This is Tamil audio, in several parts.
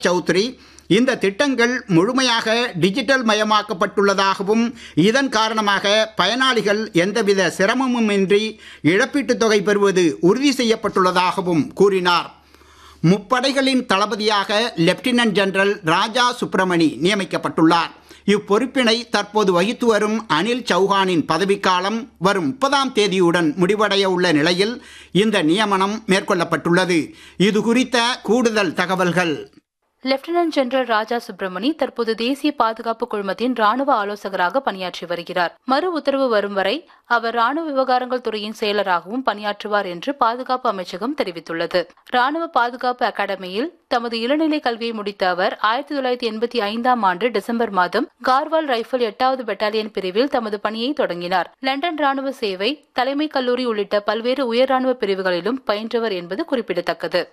சௌத்ரி இந்த திட்டங்கள் முழுமையாக டிஜிட்டல் மயமாக்கப்பட்டுள்ளதாகவும் இதன் காரணமாக பயனாளிகள் எந்தவித சிரமமுமின்றி இழப்பீட்டுத் தொகை பெறுவது உறுதி செய்யப்பட்டுள்ளதாகவும் கூறினார். முப்படைகளின் தளபதியாக லெப்டினன்ட் ஜெனரல் ராஜா சுப்பிரமணி நியமிக்கப்பட்டுள்ளார். இப்பொறுப்பினை தற்போது வகித்து வரும் அனில் சௌஹானின் பதவிக்காலம் வரும் 30ஆம் தேதியுடன் முடிவடைய உள்ள நிலையில் இந்த நியமனம் மேற்கொள்ளப்பட்டுள்ளது. இது குறித்த கூடுதல் தகவல்கள். லெப்டினன்ட் ஜெனரல் ராஜா சுப்பிரமணி தற்போது தேசிய பாதுகாப்பு குழுமத்தின் ராணுவ ஆலோசகராக பணியாற்றி வருகிறார். மறு உத்தரவு வரும் வரை அவர் ராணுவ விவகாரங்கள் துறையின் செயலராகவும் பணியாற்றுவார் என்று பாதுகாப்பு அமைச்சகம் தெரிவித்துள்ளது. ராணுவ பாதுகாப்பு அகாடமியில் தமது இளநிலை கல்வியை முடித்த அவர் 1985ஆம் ஆண்டு டிசம்பர் மாதம் கார்வால் ரைபிள் 8வது பெட்டாலியன் பிரிவில் தமது பணியை தொடங்கினார். லண்டன் ராணுவ சேவை, தலைமை கல்லூரி உள்ளிட்ட பல்வேறு உயர் ராணுவ பிரிவுகளிலும் பயின்றவர் என்பது குறிப்பிடத்தக்கது.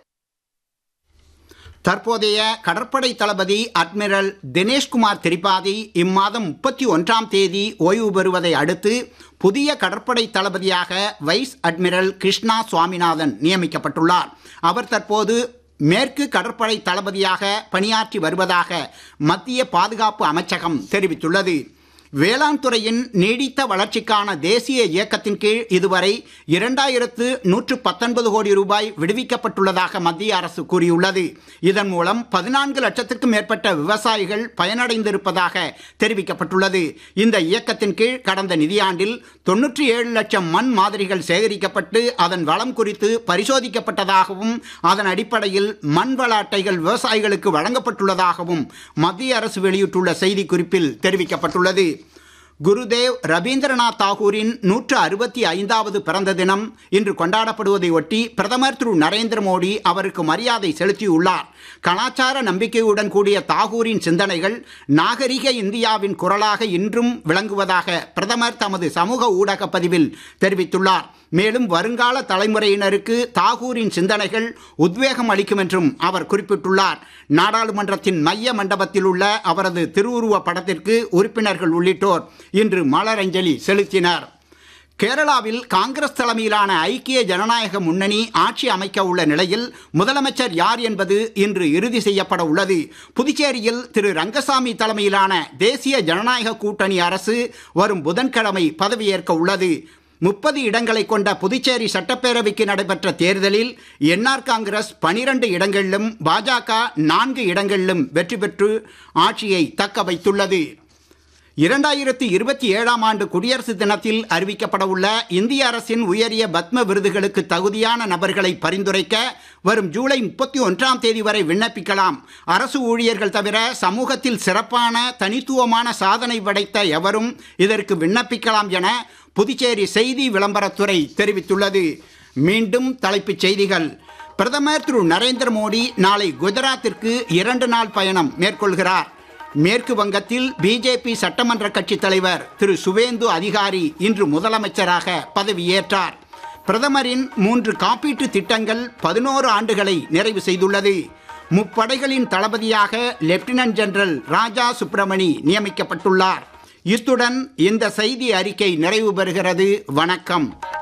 தற்போதைய கடற்படை தளபதி அட்மிரல் தினேஷ்குமார் திரிபாதி இம்மாதம் 31ஆம் தேதி ஓய்வு பெறுவதை அடுத்து புதிய கடற்படை தளபதியாக வைஸ் அட்மிரல் கிருஷ்ணா சுவாமிநாதன் நியமிக்கப்பட்டுள்ளார். அவர் தற்போது மேற்கு கடற்படை தளபதியாக பணியாற்றி வருவதாக மத்திய பாதுகாப்பு அமைச்சகம் தெரிவித்துள்ளது. வேளாண் துறையின் நீடித்த வளர்ச்சிக்கான தேசிய இயக்கத்தின் கீழ் இதுவரை 2119 கோடி ரூபாய் விடுவிக்கப்பட்டுள்ளதாக மத்திய அரசு கூறியுள்ளது. இதன் மூலம் 14 லட்சத்திற்கும் மேற்பட்ட விவசாயிகள் பயனடைந்திருப்பதாக தெரிவிக்கப்பட்டுள்ளது. இந்த இயக்கத்தின் கீழ் கடந்த நிதியாண்டில் 97 லட்சம் மண் மாதிரிகள் சேகரிக்கப்பட்டு அதன் வளம் குறித்து பரிசோதிக்கப்பட்டதாகவும் அதன் அடிப்படையில் மண் வள அட்டைகள் விவசாயிகளுக்கு வழங்கப்பட்டுள்ளதாகவும் மத்திய அரசு வெளியிட்டுள்ள செய்திக்குறிப்பில் தெரிவிக்கப்பட்டுள்ளது. குருதேவ் ரவீந்திரநாத் தாகூரின் 165வது பிறந்த தினம் இன்று கொண்டாடப்படுவதை ஒட்டி பிரதமர் திரு நரேந்திர மோடி அவருக்கு மரியாதை செலுத்தியுள்ளார். கலாச்சார நம்பிக்கையுடன் கூடிய தாகூரின் சிந்தனைகள் நாகரிக இந்தியாவின் குரலாக இன்றும் விளங்குவதாக பிரதமர் தமது சமூக ஊடக பதிவில் தெரிவித்துள்ளார். மேலும் வருங்கால தலைமுறையினருக்கு தாகூரின் சிந்தனைகள் உத்வேகம் அளிக்கும் என்றும் அவர் குறிப்பிட்டுள்ளார். நாடாளுமன்றத்தின் மைய மண்டபத்தில் உள்ள அவரது திருவுருவ படத்திற்கு உறுப்பினர்கள் உள்ளிட்டோர் இன்று மலரஞ்சலி செலுத்தினர். கேரளாவில் காங்கிரஸ் தலைமையிலான ஐக்கிய ஜனநாயக முன்னணி ஆட்சி அமைக்க உள்ள நிலையில் முதலமைச்சர் யார் என்பது இன்று இறுதி செய்யப்பட உள்ளது. புதுச்சேரியில் திரு ரங்கசாமி தலைமையிலான தேசிய ஜனநாயக கூட்டணி அரசு வரும் புதன்கிழமை பதவியேற்க உள்ளது. 30 இடங்களை கொண்ட புதுச்சேரி சட்டப்பேரவைக்கு நடைபெற்ற தேர்தலில் என்ஆர் காங்கிரஸ் 12 இடங்களிலும் பாஜக 4 இடங்களிலும் வெற்றி பெற்று ஆட்சியை தக்க வைத்துள்ளது. 2027ஆம் ஆண்டு குடியரசு தினத்தில் அறிவிக்கப்பட உள்ள இந்திய அரசின் உயரிய பத்ம விருதுகளுக்கு தகுதியான நபர்களை பரிந்துரைக்க வரும் ஜூலை 31ஆம் தேதி வரை விண்ணப்பிக்கலாம். அரசு ஊழியர்கள் தவிர சமூகத்தில் சிறப்பான தனித்துவமான சாதனை படைத்த எவரும் இதற்கு விண்ணப்பிக்கலாம் என புதுச்சேரி செய்தி விளம்பரத்துறை தெரிவித்துள்ளது. மீண்டும் தலைப்புச் செய்திகள். பிரதமர் திரு நரேந்திர மோடி நாளை குஜராத்திற்கு 2 நாள் பயணம் மேற்கொள்கிறார். மேற்கு வங்கத்தில் பிஜேபி சட்டமன்ற கட்சித் தலைவர் திரு சுவேந்து அதிகாரி இன்று முதலமைச்சராக பதவியேற்றார். பிரதமரின் 3 காப்பீட்டு திட்டங்கள் 11 ஆண்டுகளை நிறைவு செய்துள்ளது. முப்படைகளின் தளபதியாக லெப்டினன்ட் ஜெனரல் ராஜா சுப்பிரமணி நியமிக்கப்பட்டுள்ளார். இத்துடன் இந்த செய்தி அறிக்கை நிறைவு பெறுகிறது. வணக்கம்.